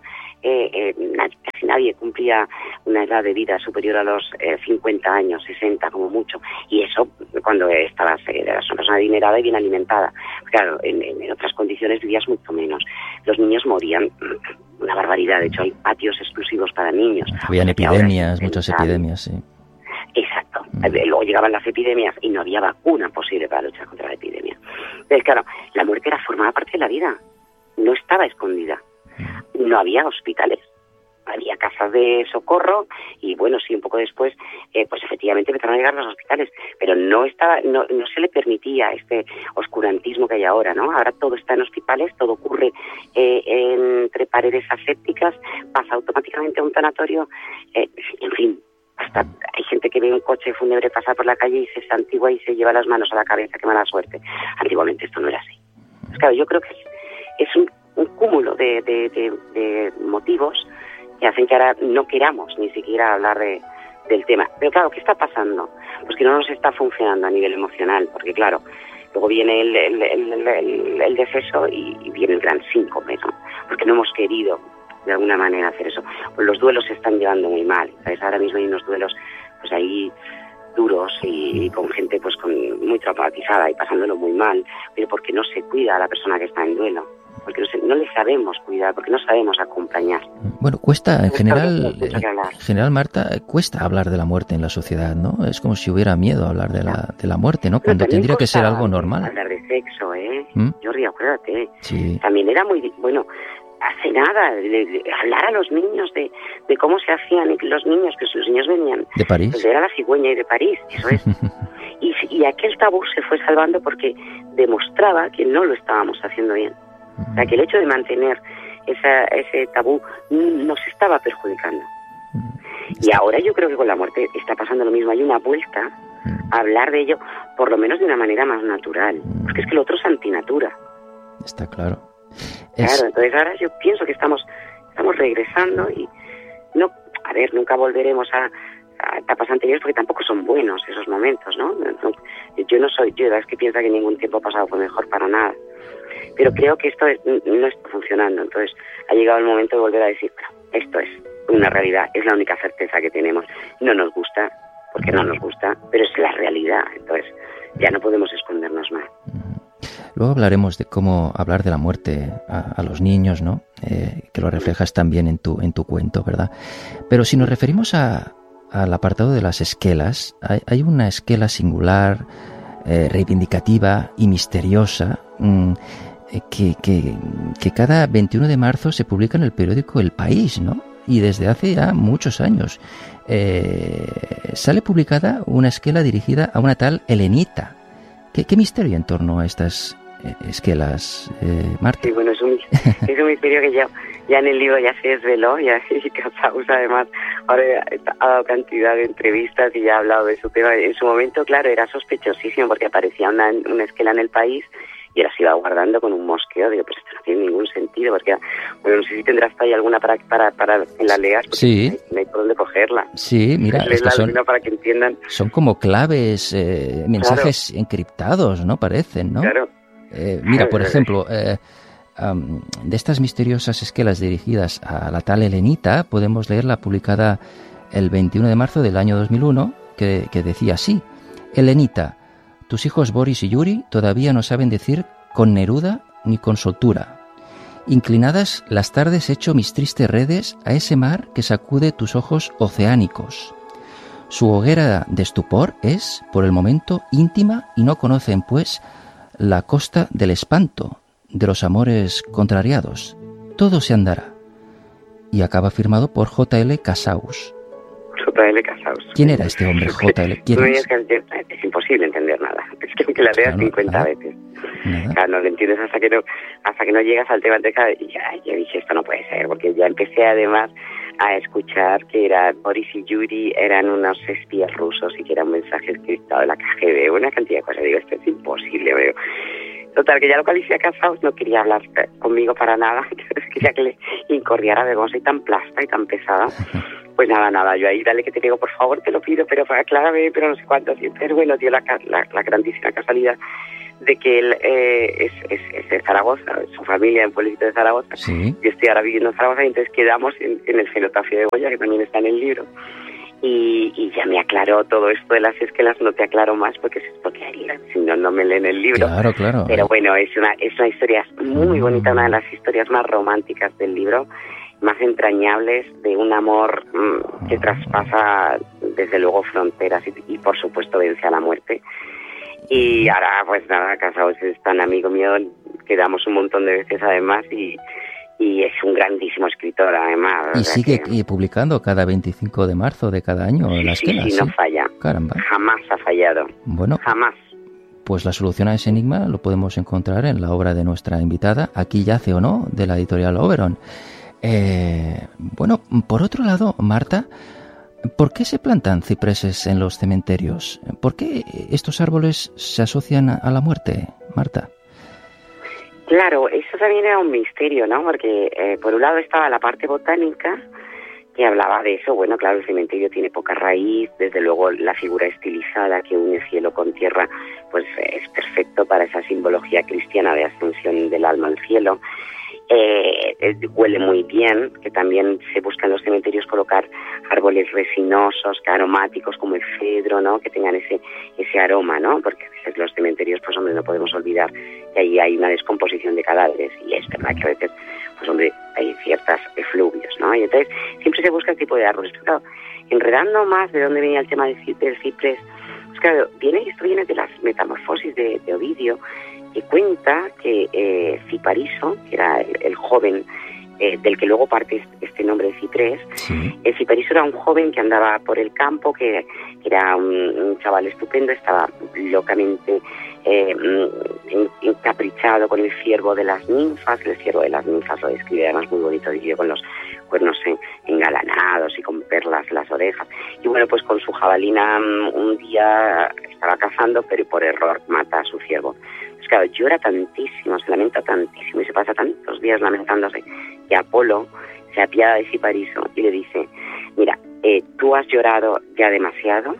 casi nadie cumplía una edad de vida superior a los 50 años, 60 como mucho. Y eso cuando eras una persona adinerada y bien alimentada. Claro, en otras condiciones vivías mucho menos. Los niños morían una barbaridad. De hecho, hay patios exclusivos para niños. Habían epidemias, muchas epidemias, sí. Exacto. Luego llegaban las epidemias y no había vacuna posible para luchar contra la epidemia. Entonces, claro, la muerte formaba parte de la vida. No estaba escondida. No había hospitales. Había casas de socorro y, bueno, sí, un poco después, pues efectivamente empezaron a llegar los hospitales. Pero no se le permitía este oscurantismo que hay ahora, ¿no? Ahora todo está en hospitales, todo ocurre entre paredes asépticas, pasa automáticamente a un tanatorio, en fin. Hasta hay gente que ve un coche fúnebre pasar por la calle y se santigua y se lleva las manos a la cabeza, qué mala suerte. Antiguamente esto no era así. Pues claro, yo creo que es un cúmulo de motivos que hacen que ahora no queramos ni siquiera hablar del tema. Pero claro, ¿qué está pasando? Pues que no nos está funcionando a nivel emocional, porque claro, luego viene el deceso y viene el gran síncope, ¿no? Porque no hemos querido de alguna manera hacer eso. Pues los duelos se están llevando muy mal, ¿sabes? Ahora mismo hay unos duelos pues ahí duros y con gente pues muy traumatizada y pasándolo muy mal, pero porque no se cuida a la persona que está en duelo, porque no le sabemos cuidar, porque no sabemos acompañar. Bueno, cuesta, en general, Marta, cuesta hablar de la muerte en la sociedad, ¿no? Es como si hubiera miedo a hablar de la muerte, ¿no? Cuando tendría que ser algo normal. Hablar de sexo, Jordi, acuérdate. Sí. También era muy... Bueno, hace nada, hablar a los niños de cómo se hacían los niños, que los niños venían de París, pues era la cigüeña y de París, eso es. y aquel tabú se fue salvando porque demostraba que no lo estábamos haciendo bien. O sea, que el hecho de mantener ese tabú nos estaba perjudicando. Y ahora yo creo que con la muerte está pasando lo mismo. Hay una vuelta a hablar de ello, por lo menos de una manera más natural, porque es que lo otro es antinatura. Está claro. Claro, entonces ahora yo pienso que estamos regresando y nunca volveremos a etapas anteriores porque tampoco son buenos esos momentos, ¿no? Yo no soy yo, es que piensa que ningún tiempo pasado fue mejor para nada. Pero creo que esto no está funcionando, entonces ha llegado el momento de volver a decir, esto es una realidad, es la única certeza que tenemos. No nos gusta, porque no nos gusta, pero es la realidad, entonces ya no podemos escondernos más. Luego hablaremos de cómo hablar de la muerte a los niños, ¿no? Que lo reflejas también en tu cuento, ¿verdad? Pero si nos referimos al apartado de las esquelas, hay una esquela singular, reivindicativa y misteriosa que cada 21 de marzo se publica en el periódico El País, ¿no? Y desde hace ya muchos años. Sale publicada una esquela dirigida a una tal Helenita. ¿Qué misterio en torno a estas esquelas, Marta? Sí, bueno, es un misterio que ya en el libro ya se desveló, y Casaus además ahora ha dado cantidad de entrevistas y ya ha hablado de su tema. En su momento, claro, era sospechosísimo porque aparecía una esquela en El País y ahora se iba guardando con un mosqueo. Digo, pues esto no tiene ningún sentido, porque, bueno, no sé si tendrás ahí alguna para que la leas, porque sí. No hay por dónde cogerla. Sí, mira, es que para que entiendan. Son como claves, mensajes encriptados, ¿no? Parecen, ¿no? Claro. Mira, por ejemplo, de estas misteriosas esquelas dirigidas a la tal Helenita, podemos leer la publicada el 21 de marzo del año 2001 que decía así: Elenita, tus hijos Boris y Yuri todavía no saben decir con Neruda ni con soltura. Inclinadas las tardes echo mis tristes redes a ese mar que sacude tus ojos oceánicos. Su hoguera de estupor es, por el momento, íntima y no conocen, pues, la costa del espanto, de los amores contrariados. Todo se andará. Y acaba firmado por J.L. Casaus. J.L. Casaus. ¿Quién era este hombre, J.L.? ¿Quién es? Es imposible entender nada. Es que aunque la leas 50 veces. Claro, no lo entiendes hasta que no llegas al tema de cada... Y ya dije, esto no puede ser, porque ya empecé además a escuchar que Boris y Yuri eran unos espías rusos y que era un mensaje escrito de la KGB, una cantidad de cosas. Digo, esto es imposible, veo. Total, que ya localicé a Casaus, no quería hablar conmigo para nada, entonces quería que le incordiara de cómo soy tan plasta y tan pesada. Pues nada, yo ahí, dale que te digo, por favor, te lo pido, pero aclárame, pero no sé cuánto. Pero bueno, dio la grandísima casualidad de que él es de Zaragoza, su familia en un pueblito de Zaragoza. Sí. Yo estoy ahora viviendo en Zaragoza y entonces quedamos en el cenotafio de Goya, que también está en el libro. Y ya me aclaró todo esto de las esquelas, no te aclaro más porque si no me leen el libro. Claro. Pero bueno, es una historia muy bonita, una de las historias más románticas del libro, más entrañables, de un amor que traspasa desde luego fronteras y por supuesto vence a la muerte. Y ahora pues nada, Casaus es tan amigo mío, quedamos un montón de veces además y es un grandísimo escritor además. Y sigue publicando cada 25 de marzo de cada año las esquelas. Sí, no falla. Caramba. Jamás ha fallado. Bueno. Jamás. Pues la solución a ese enigma lo podemos encontrar en la obra de nuestra invitada, Aquí yace o no, de la editorial Oberon. Bueno, por otro lado, Marta, ¿por qué se plantan cipreses en los cementerios? ¿Por qué estos árboles se asocian a la muerte, Marta? Claro, eso también era un misterio, ¿no? Porque por un lado estaba la parte botánica, que hablaba de eso. Bueno, claro, el cementerio tiene poca raíz, desde luego la figura estilizada que une cielo con tierra, pues es perfecto para esa simbología cristiana de ascensión del alma al cielo. Huele muy bien, que también se busca en los cementerios colocar árboles resinosos, aromáticos como el cedro, ¿no? Que tengan ese aroma, ¿no? Porque a veces los cementerios, pues hombre, no podemos olvidar que ahí hay una descomposición de cadáveres y es verdad que a veces, pues hombre, hay ciertas efluvios, ¿no? Y entonces siempre se busca el tipo de árboles. Pero claro, enredando más de dónde venía el tema del ciprés, pues claro, esto viene de las metamorfosis de Ovidio, que cuenta que Cipariso, que era el joven del que luego parte este nombre de ciprés, sí. Cipariso era un joven que andaba por el campo, que era un chaval estupendo, estaba locamente encaprichado con el ciervo de las ninfas. El ciervo de las ninfas lo describe además muy bonito, diría, con los cuernos engalanados y con perlas las orejas. Y bueno, pues con su jabalina un día estaba cazando, pero por error mata a su ciervo. Pues claro, llora tantísimo, se lamenta tantísimo y se pasa tantos días lamentándose que Apolo se apiada de Cipariso y le dice: mira, tú has llorado ya demasiado.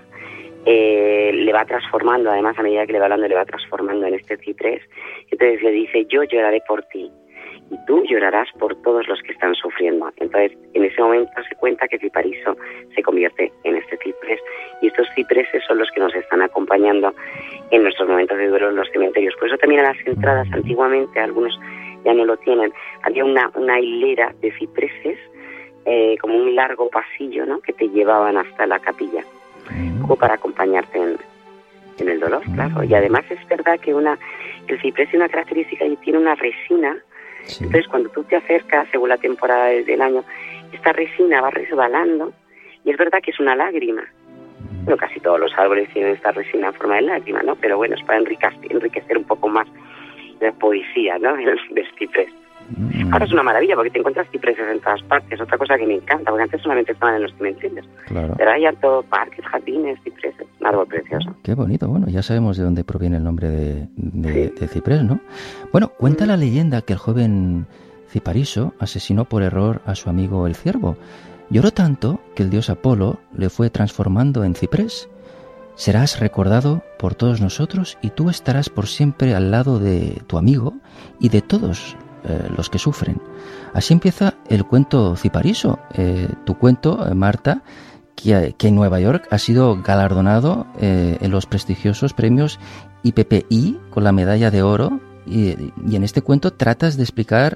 Le va transformando, además a medida que le va hablando le va transformando en este ciprés. Entonces le dice: yo lloraré por ti y tú llorarás por todos los que están sufriendo. Entonces en ese momento se cuenta que Cipariso se convierte en este ciprés, y estos cipreses son los que nos están acompañando en nuestros momentos de duelo en los cementerios. Por eso también a las entradas antiguamente, algunos ya no lo tienen, había una hilera de cipreses, como un largo pasillo, ¿no?, que te llevaban hasta la capilla, como para acompañarte en el dolor, claro. Y además es verdad que el ciprés tiene una característica y tiene una resina. Sí. Entonces cuando tú te acercas, según la temporada del año, esta resina va resbalando y es verdad que es una lágrima. Bueno, casi todos los árboles tienen esta resina en forma de lágrima, ¿no? Pero bueno, es para enriquecer un poco más la poesía, ¿no?, del ciprés. Ahora es una maravilla porque te encuentras cipreses en todas partes. Otra cosa que me encanta, porque antes solamente estaban en los cementerios. Claro. Pero hay en todo, parques, jardines, cipreses, un árbol precioso. Qué bonito. Bueno, ya sabemos de dónde proviene el nombre de ciprés, ¿no? Bueno, cuenta la leyenda que el joven Cipariso asesinó por error a su amigo el ciervo. Lloró tanto que el dios Apolo le fue transformando en ciprés. Serás recordado por todos nosotros y tú estarás por siempre al lado de tu amigo y de todos los que sufren. Así empieza el cuento Cipariso. Tu cuento, Marta, que en Nueva York ha sido galardonado en los prestigiosos premios IPPI con la medalla de oro, y en este cuento tratas de explicar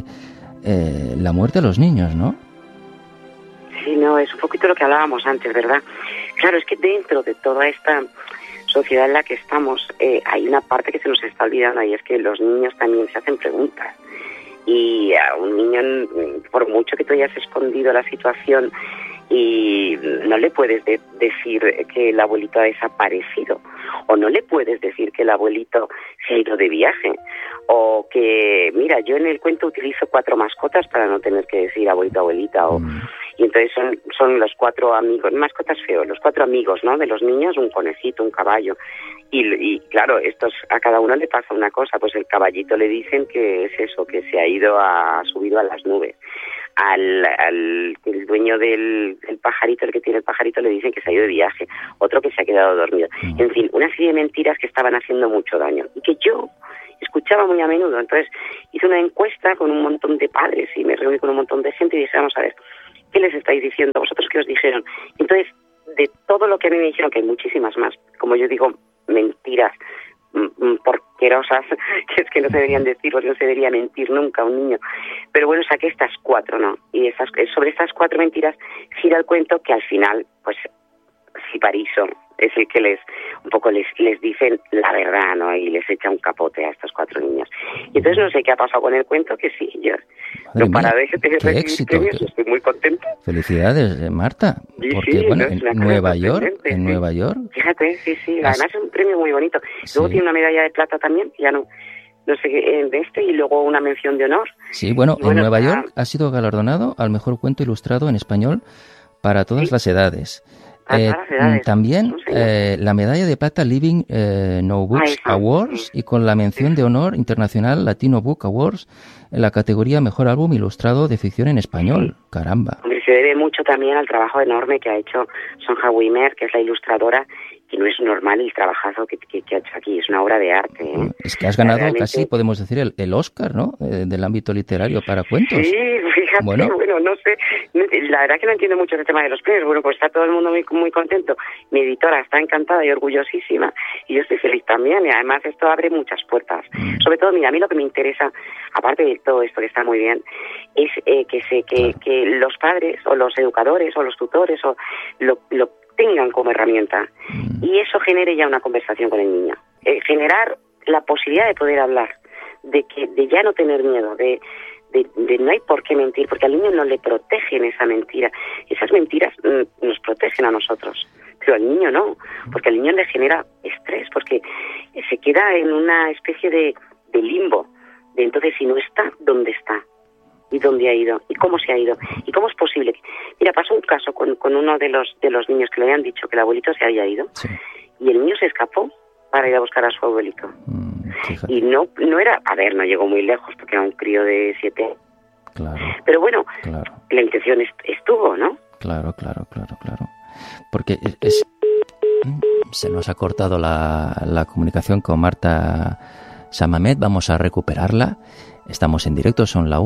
la muerte de los niños, ¿no? Sí, no, es un poquito lo que hablábamos antes, ¿verdad? Claro, es que dentro de toda esta sociedad en la que estamos hay una parte que se nos está olvidando, y es que los niños también se hacen preguntas. Y a un niño, por mucho que tú hayas escondido la situación, y no le puedes decir que el abuelito ha desaparecido, o no le puedes decir que el abuelito se ha ido de viaje, o que, mira, yo en el cuento utilizo 4 mascotas para no tener que decir abuelito, abuelita, y entonces son los 4 amigos, mascotas feos, los 4 amigos, ¿no?, de los niños, un conejito, un caballo, y claro, a cada uno le pasa una cosa. Pues el caballito le dicen que es eso, que se ha subido a las nubes. El dueño del pajarito, el que tiene el pajarito, le dicen que se ha ido de viaje, otro que se ha quedado dormido. En fin, una serie de mentiras que estaban haciendo mucho daño y que yo escuchaba muy a menudo. Entonces hice una encuesta con un montón de padres y me reuní con un montón de gente y dije, vamos a ver, ¿qué les estáis diciendo? ¿Vosotros qué os dijeron? Entonces, de todo lo que a mí me dijeron, que hay muchísimas más, como yo digo, mentiras porquerosas, que es que no se deberían decir, porque no se debería mentir nunca a un niño. Pero bueno, saqué estas 4, ¿no? Y sobre estas 4 mentiras gira el cuento, que al final, pues, Sipariso es el que les dicen la verdad, ¿no? Y les echa un capote a estos 4 niños. Y entonces no sé qué ha pasado con el cuento, que sí, yo no para de recibir premios, estoy muy contenta. Felicidades, Marta, porque sí, bueno, en Nueva York. Fíjate, sí, además es un premio muy bonito. Luego tiene una medalla de plata también, ya no sé qué, y luego una mención de honor. Sí, bueno, en Nueva York ha sido galardonado al mejor cuento ilustrado en español para todas las edades. También la medalla de plata Living No Books Awards, y con la mención de honor internacional Latino Book Awards en la categoría Mejor Álbum Ilustrado de Ficción en Español. Caramba. Hombre, se debe mucho también al trabajo enorme que ha hecho Sonja Wimmer, que es la ilustradora, que no es normal el trabajazo que ha hecho aquí, es una obra de arte, ¿eh? Es que has ganado casi, podemos decir, el Oscar, ¿no?, del ámbito literario para cuentos. Sí, fíjate, bueno, no sé, la verdad que no entiendo mucho el tema de los premios. Bueno, pues está todo el mundo muy contento, mi editora está encantada y orgullosísima, y yo estoy feliz también, y además esto abre muchas puertas. Sobre todo, mira, a mí lo que me interesa, aparte de todo esto que está muy bien, es que los padres, o los educadores, o los tutores, o lo tengan como herramienta, y eso genere ya una conversación con el niño, generar la posibilidad de poder hablar, de ya no tener miedo, de no hay por qué mentir, porque al niño no le protegen esa mentira. Esas mentiras nos protegen a nosotros, pero al niño no, porque al niño le genera estrés, porque se queda en una especie de limbo, de entonces si no está, ¿dónde está? ¿Y dónde ha ido? ¿Y cómo se ha ido? ¿Y cómo es posible? Mira, pasó un caso con uno de los niños que le habían dicho que el abuelito se había ido, y el niño se escapó para ir a buscar a su abuelito. Y no era, no llegó muy lejos, porque era un crío de 7. Claro. Pero bueno, la intención estuvo, ¿no? Claro. Porque se nos ha cortado la comunicación con Marta San-Mamés. Vamos a recuperarla. Estamos en directo, son la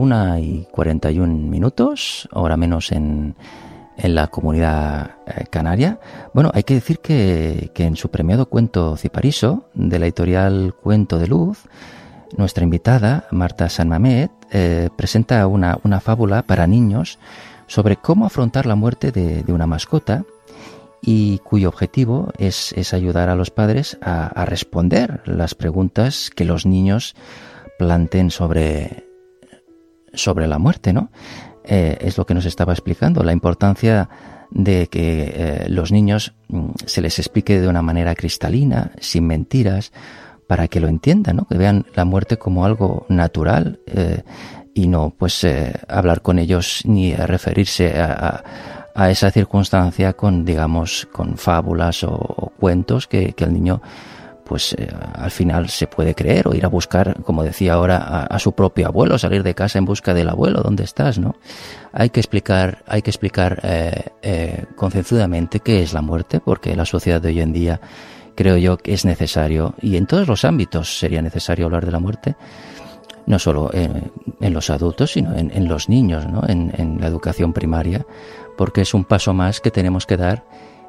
1:41, hora menos en la comunidad canaria. Bueno, hay que decir que en su premiado cuento Sipariso, de la editorial Cuento de Luz, nuestra invitada, Marta San-Mamés, presenta una fábula para niños sobre cómo afrontar la muerte de una mascota, y cuyo objetivo es ayudar a los padres a responder las preguntas que los niños planteen sobre la muerte, ¿no? Es lo que nos estaba explicando, la importancia de que los niños se les explique de una manera cristalina, sin mentiras, para que lo entiendan, ¿no? Que vean la muerte como algo natural, y no pues hablar con ellos ni referirse a esa circunstancia con fábulas o cuentos que el niño pues al final se puede creer, o ir a buscar, como decía ahora, a su propio abuelo, salir de casa en busca del abuelo. ¿Dónde estás, no? Hay que explicar concienzudamente qué es la muerte, porque la sociedad de hoy en día, creo yo, que es necesario, y en todos los ámbitos sería necesario hablar de la muerte, no solo en los adultos, sino en los niños, ¿no? En la educación primaria, porque es un paso más que tenemos que dar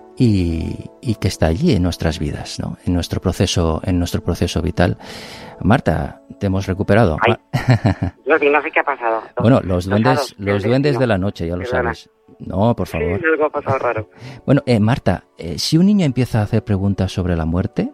y que está allí en nuestras vidas, ¿no? En nuestro proceso vital. Marta, te hemos recuperado. Ay, no sé qué ha pasado. Bueno, los duendes de la noche, ya lo sabes. No, por favor. Sí, algo ha pasado raro. Bueno, Marta, si un niño empieza a hacer preguntas sobre la muerte,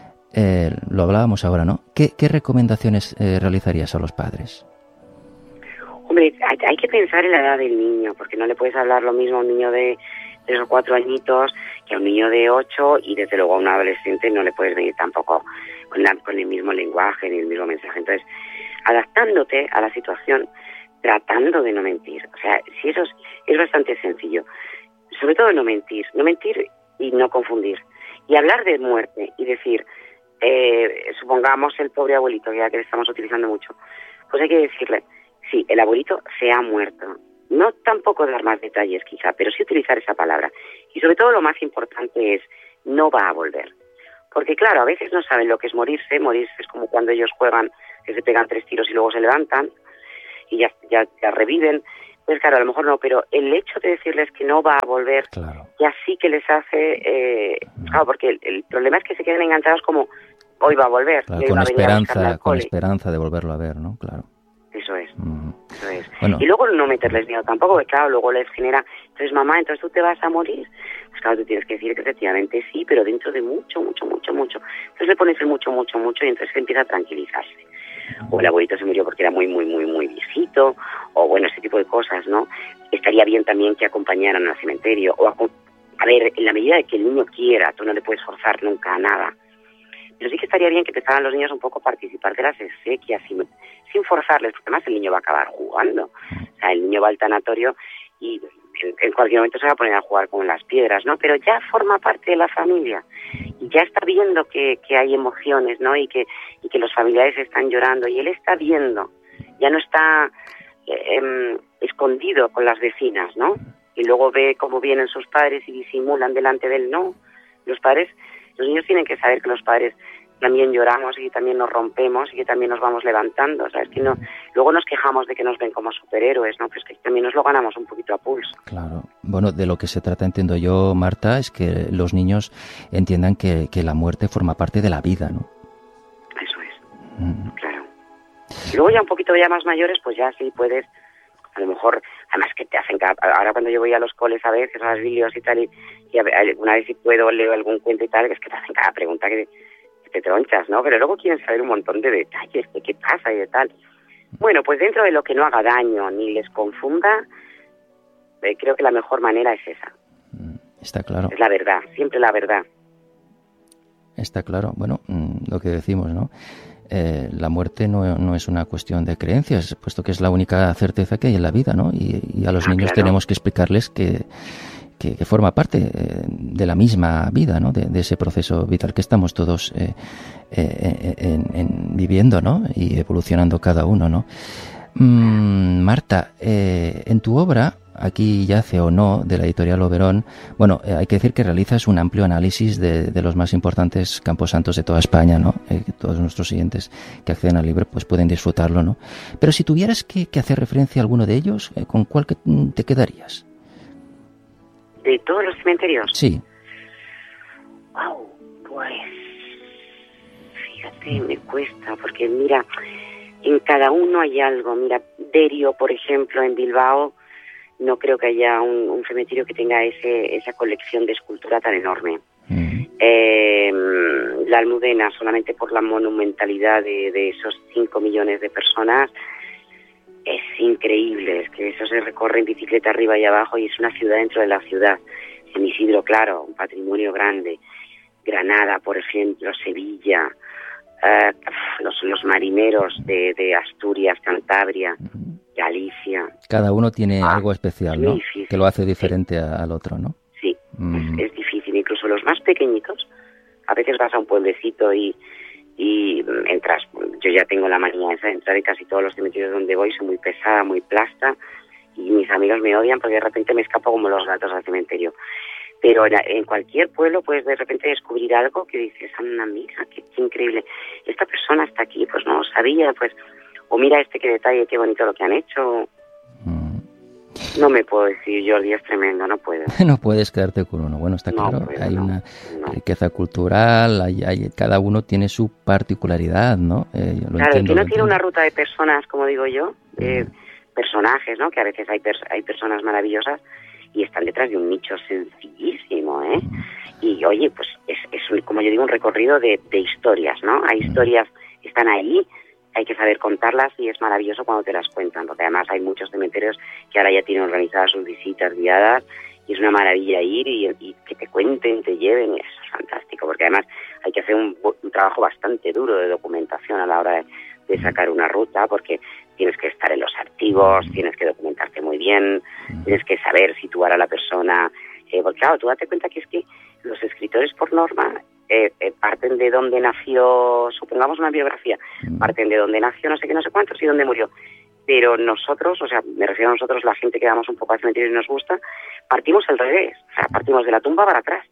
lo hablábamos ahora, ¿no? ¿Qué recomendaciones realizarías a los padres? Hombre, hay que pensar en la edad del niño, porque no le puedes hablar lo mismo a un niño de 3 o 4 añitos que a un niño de 8, y desde luego a un adolescente no le puedes venir tampoco con el mismo lenguaje ni el mismo mensaje. Entonces, adaptándote a la situación, tratando de no mentir. O sea, si eso es bastante sencillo. Sobre todo no mentir y no confundir. Y hablar de muerte y decir, supongamos el pobre abuelito, ya que le estamos utilizando mucho, pues hay que decirle, sí, el abuelito se ha muerto. No tampoco dar más detalles quizá, pero sí utilizar esa palabra. Y sobre todo lo más importante es, no va a volver. Porque claro, a veces no saben lo que es morirse. Morirse es como cuando ellos juegan, que se pegan 3 tiros y luego se levantan y ya reviven. Pues claro, a lo mejor no, pero el hecho de decirles que no va a volver, claro, ya sí que les hace... claro, porque el problema es que se queden enganchados como, hoy va a volver. Claro, con esperanza de volverlo a ver, ¿no? Claro. Eso es. Eso es. Bueno. Y luego no meterles miedo tampoco, porque claro, luego les genera, entonces mamá, entonces tú te vas a morir. Pues claro, tú tienes que decir que efectivamente sí, pero dentro de mucho. Entonces le pones el mucho, y entonces empieza a tranquilizarse. O el abuelito se murió porque era muy viejito, o bueno, ese tipo de cosas, ¿no? Estaría bien también que acompañaran al cementerio, o a ver, en la medida de que el niño quiera, tú no le puedes forzar nunca a nada. Pero sí que estaría bien que empezaran los niños un poco a participar de las exequias sin forzarles, porque además el niño va a acabar jugando. O sea, el niño va al tanatorio y en cualquier momento se va a poner a jugar con las piedras, ¿no? Pero ya forma parte de la familia y ya está viendo que hay emociones, ¿no? Y que los familiares están llorando y él está viendo, ya no está escondido con las vecinas, ¿no? Y luego ve cómo vienen sus padres y disimulan delante de él, no. Los niños tienen que saber que los padres también lloramos y también nos rompemos y que también nos vamos levantando, o sea, es que no, luego nos quejamos de que nos ven como superhéroes, ¿no? Pues que también nos lo ganamos un poquito a pulso. Claro. Bueno, de lo que se trata, entiendo yo, Marta, es que los niños entiendan que la muerte forma parte de la vida, ¿no? Eso es, claro. Y luego ya un poquito ya más mayores, pues ya sí puedes, a lo mejor, además que te hacen, ahora cuando yo voy a los coles a veces, a las biblios y tal, y una vez si puedo leo algún cuento y tal, que es que te hacen cada pregunta que te tronchas, ¿no? Pero luego quieren saber un montón de detalles de qué pasa y de tal. Bueno, pues dentro de lo que no haga daño ni les confunda, creo que la mejor manera es esa. Está claro. Es la verdad, siempre la verdad. Está claro. Bueno, lo que decimos, ¿no? La muerte no es una cuestión de creencias, puesto que es la única certeza que hay en la vida, ¿no? Y a los niños claro, tenemos que explicarles que forma parte de la misma vida, ¿no? De ese proceso vital que estamos todos viviendo, ¿no? Y evolucionando cada uno, ¿no? Marta, en tu obra, Aquí yace o no, de la editorial Oberón, bueno, hay que decir que realizas un amplio análisis de los más importantes camposantos de toda España, ¿no? Todos nuestros siguientes que acceden al libro pues pueden disfrutarlo, ¿no? Pero si tuvieras que hacer referencia a alguno de ellos, ¿con cuál te quedarías? ¿De todos los cementerios? Sí. Wow, pues fíjate, me cuesta, porque mira, en cada uno hay algo. Mira, Derio, por ejemplo, en Bilbao, no creo que haya un cementerio que tenga esa colección de escultura tan enorme. La Almudena, solamente por la monumentalidad de esos 5 millones de personas, es increíble. Es que eso se recorre en bicicleta arriba y abajo y es una ciudad dentro de la ciudad. San Isidro, claro, un patrimonio grande. Granada, por ejemplo, Sevilla, los marineros de Asturias, Cantabria, Galicia. Cada uno tiene algo especial, ¿no? Difícil, que lo hace diferente al otro, ¿no? Sí, es difícil. Incluso los más pequeñitos, a veces vas a un pueblecito y entras. Yo ya tengo la manía esa de entrar en casi todos los cementerios donde voy, soy muy pesada, muy plasta, y mis amigos me odian porque de repente me escapo como los gatos al cementerio. Pero en cualquier pueblo puedes de repente descubrir algo que dices, anda, mira, qué increíble, esta persona está aquí, pues no lo sabía, pues, o mira qué detalle, qué bonito lo que han hecho. No me puedo decir, Jordi, es tremendo, no puedo. No puedes quedarte con uno. Bueno, está claro, hay una riqueza cultural, cada uno tiene su particularidad, ¿no? Claro, el que no tiene una ruta de personas, como digo yo, personajes, ¿no? Que a veces hay personas maravillosas y están detrás de un nicho sencillísimo, ¿eh? Y oye, pues es como yo digo, un recorrido de historias, ¿no? Hay historias que están ahí, hay que saber contarlas y es maravilloso cuando te las cuentan, porque además hay muchos cementerios que ahora ya tienen organizadas sus visitas guiadas y es una maravilla ir y que te cuenten, te lleven, y eso es fantástico, porque además hay que hacer un trabajo bastante duro de documentación a la hora de sacar una ruta, porque tienes que estar en los archivos, tienes que documentarte muy bien, tienes que saber situar a la persona, porque claro, tú date cuenta que es que los escritores por norma parten de dónde nació, supongamos una biografía, parten de dónde nació no sé qué, no sé cuántos y dónde murió. Pero nosotros, o sea, me refiero a nosotros, la gente que damos un poco al cementerio y nos gusta, partimos al revés, o sea, partimos de la tumba para atrás.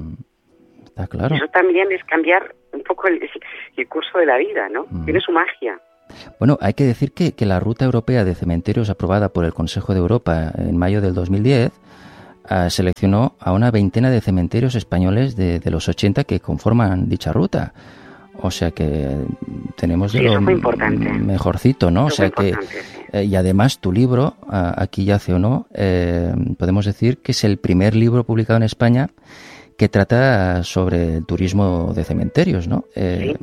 Está claro. Eso también es cambiar un poco el curso de la vida, ¿no? Tiene su magia. Bueno, hay que decir que la Ruta Europea de Cementerios aprobada por el Consejo de Europa en mayo del 2010 seleccionó a una veintena de cementerios españoles de los 80 que conforman dicha ruta. O sea que tenemos de lo mejorcito, ¿no? O sea que y además tu libro, Aquí yace o no, podemos decir que es el primer libro publicado en España que trata sobre el turismo de cementerios, ¿no? Sí.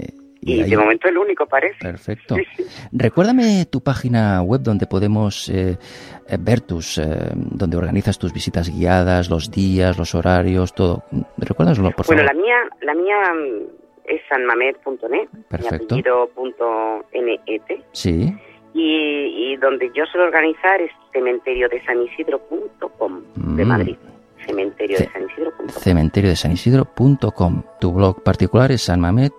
Y de momento el único, parece. Perfecto. Recuérdame tu página web donde podemos ver donde organizas tus visitas guiadas, los días, los horarios, todo. Recuérdaselo, por favor. Bueno, la mía es sanmamed.net, perfecto. Mi apellido.net. Sí. Y donde yo suelo organizar es cementeriodeSanIsidro.com de Madrid. CementeriodeSanIsidro.com. CementeriodeSanIsidro.com. Tu blog particular es sanmamed.net.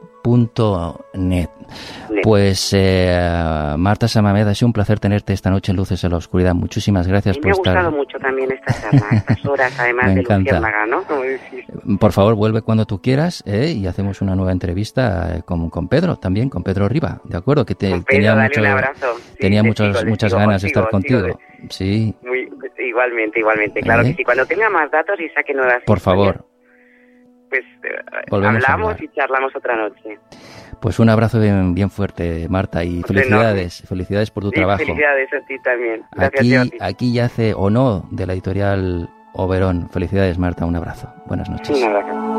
Pues Marta Sanmamed, ha sido un placer tenerte esta noche en Luces en la Oscuridad. Muchísimas gracias por estar. Me ha gustado mucho también esta charla, estas horas además de luciérnaga, ¿no? Como decís. Por favor, vuelve cuando tú quieras y hacemos una nueva entrevista con Pedro, también con Pedro Riba, ¿de acuerdo? Que tenía un abrazo. Sí, tenía muchas ganas de estar contigo. Sí. Igualmente, claro que sí. Cuando tenga más datos y saque nuevas por favor. Pues hablamos y charlamos otra noche. Pues un abrazo bien fuerte, Marta, y felicidades por tu trabajo. Felicidades a ti también. Gracias, aquí yace o no de la editorial Oberón. Felicidades, Marta, un abrazo. Buenas noches. Un abrazo.